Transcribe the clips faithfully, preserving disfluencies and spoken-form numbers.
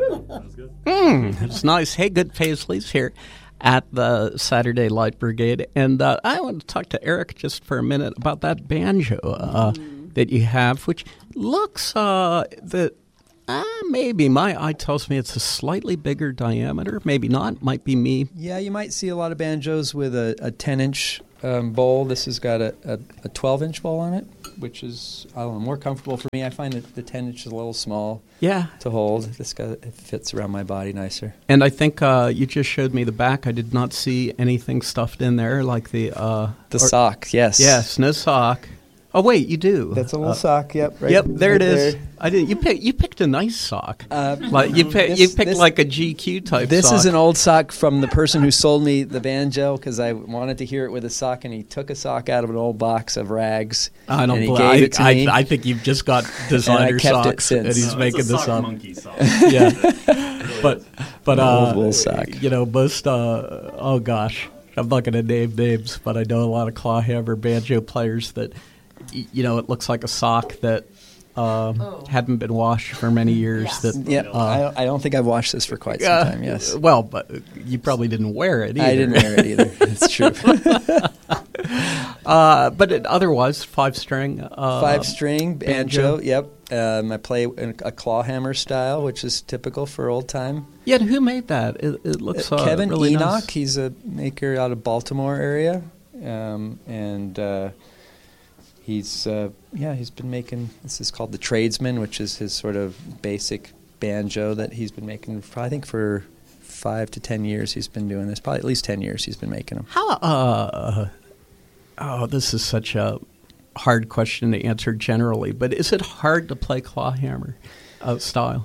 Sounds good. Mm, it's nice. Hey, Good Paisleys here at the Saturday Light Brigade. And uh, I want to talk to Eric just for a minute about that banjo uh, mm. that you have, which looks uh, that uh, maybe my eye tells me it's a slightly bigger diameter. Maybe not. Might be me. Yeah, you might see a lot of banjos with a, a ten-inch um, bowl. This has got a, a, a twelve-inch bowl on it, which is, I don't know, more comfortable for me. I find that the ten-inch is a little small yeah. to hold. This guy, it fits around my body nicer. And I think uh, you just showed me the back. I did not see anything stuffed in there, like the... Uh, the or, sock, yes. Yes, no sock. Oh, wait, you do. That's a little uh, sock, yep. Right, yep, there right it is. There. I didn't. You picked. You picked a nice sock. Uh, like you picked. This, you picked this, like a G Q type. This sock. is an old sock from the person who sold me the banjo because I wanted to hear it with a sock, and he took a sock out of an old box of rags. I don't. And he bl- gave I, it to I, me. I think you've just got designer socks, and he's no, making it's a this sock up. Monkey sock. Yeah, but but uh, old wool sock. You know, most. Uh, oh gosh, I'm not going to name names, but I know a lot of clawhammer banjo players that. You know, it looks like a sock that uh, oh. hadn't been washed for many years. Yes. That yeah, uh, I, I don't think I've washed this for quite some uh, time. Yes. Well, but you probably didn't wear it either. I didn't wear it either. It's true. uh, but it, otherwise, five string. Uh, Five string banjo. banjo. Yep. Um, I play in a claw hammer style, which is typical for old time. Yeah, who made that? It, it looks uh, Kevin really Enoch. nice. He's a maker out of Baltimore area, um, and. Uh, He's uh, yeah, he's been making. This is called the Tradesman, which is his sort of basic banjo that he's been making. For, I think for five to ten years he's been doing this. Probably at least ten years he's been making them. How? Uh, oh, this is such a hard question to answer generally. But is it hard to play clawhammer uh, style?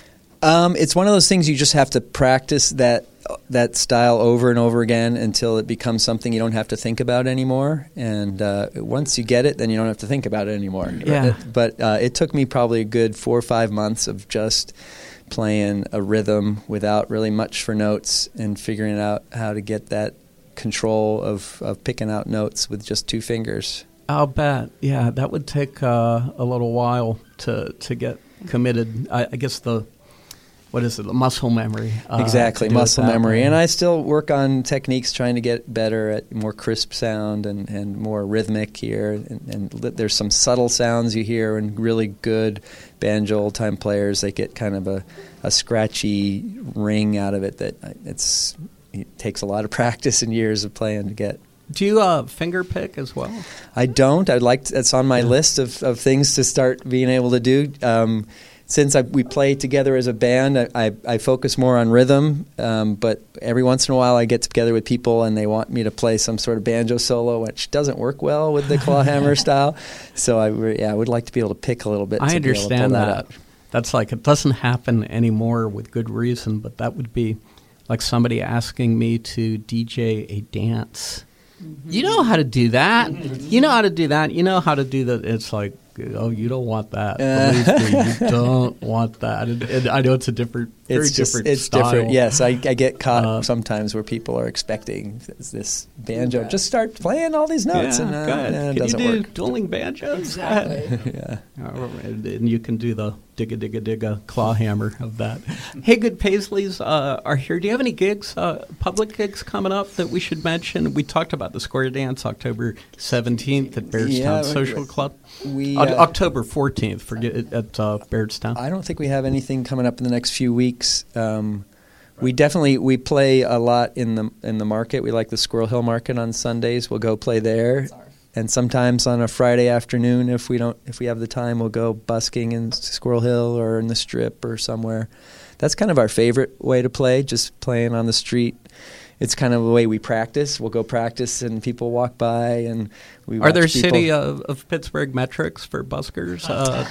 Um, it's one of those things you just have to practice that that style over and over again until it becomes something you don't have to think about anymore. And uh, once you get it, then you don't have to think about it anymore. Yeah. It, but uh, it took me probably a good four or five months of just playing a rhythm without really much for notes and figuring out how to get that control of, of picking out notes with just two fingers. I'll bet. Yeah, that would take uh, a little while to, to get committed. I, I guess the... What is it? Muscle memory. Uh, exactly, muscle memory. way. And I still work on techniques trying to get better at more crisp sound and, and more rhythmic here. And, and there's some subtle sounds you hear in really good banjo old-time players. They get kind of a, a scratchy ring out of it that it's it takes a lot of practice and years of playing to get. Do you uh, finger pick as well? I don't. I'd like to, that's on my yeah. list of, of things to start being able to do. Um, Since I, we play together as a band, I, I, I focus more on rhythm, um, but every once in a while I get together with people and they want me to play some sort of banjo solo, which doesn't work well with the clawhammer style. So I, yeah, I would like to be able to pick a little bit I to understand be able to pull that. that out. That's like, it doesn't happen anymore with good reason, but that would be like somebody asking me to D J a dance. Mm-hmm. You know how to do that. You know how to do that. You know how to do that. It's like, oh, you don't want that. Uh. Believe me, you don't want that. And, and I know it's a different, very It's just, different it's style. different. Yes, I, I get caught Uh, sometimes where people are expecting this, this banjo. Just start playing all these notes, Yeah, and uh, go ahead. eh, it Can doesn't you do work. dueling banjos? Exactly. yeah. Uh, and, and you can do the digga digga digga claw hammer of that. Hey, Good Paisleys uh, are here. Do you have any gigs, uh, public gigs coming up that we should mention? We talked about the Square Dance October seventeenth at Bairdstown Yeah, Social Club. We Uh, uh, October fourteenth, forget it, at uh, Bairdstown. I don't think we have anything coming up in the next few weeks. Um, we definitely we play a lot in the in the market. We like the Squirrel Hill Market on Sundays. We'll go play there, and sometimes on a Friday afternoon, if we don't if we have the time, we'll go busking in Squirrel Hill or in the Strip or somewhere. That's kind of our favorite way to play, just playing on the street. It's kind of the way we practice. We'll go practice, and people walk by, and we Are watch there people. City of, of Pittsburgh metrics for buskers uh,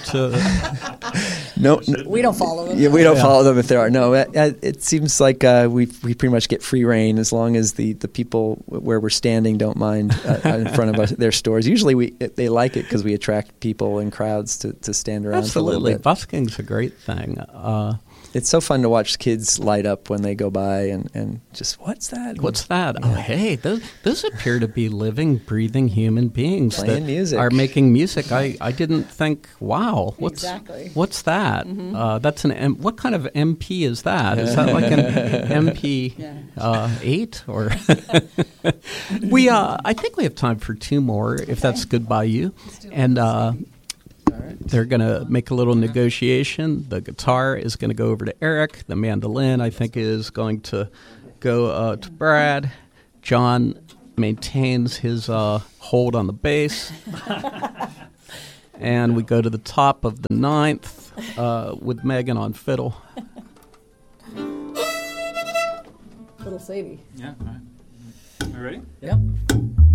to? No, We don't follow them. yeah, we don't Yeah. follow them if there are. No, it, it seems like uh, we we pretty much get free reign as long as the, the people where we're standing don't mind uh, in front of us, their stores. Usually we they like it because we attract people and crowds to, to stand around for a Absolutely, little bit. busking's a great thing. Uh, It's so fun to watch kids light up when they go by and, and just, what's that? What's that? Oh, hey, those, those appear to be living, breathing human beings Playing that music. are making music. I, I didn't think, wow, what's Exactly. what's that? that. Mm-hmm. Uh, that's an M- what kind of M P is that? Is that like an M P Yeah. uh, eight or? we uh, I think we have time for two more, if that's good by you. And uh, they're going to make a little negotiation. The guitar is going to go over to Eric. The mandolin, I think, is going to go uh, to Brad. John maintains his uh, hold on the bass. And we go to the top of the ninth uh, with Megan on fiddle. Little Sadie. Yeah. All right. Are you ready? Yep.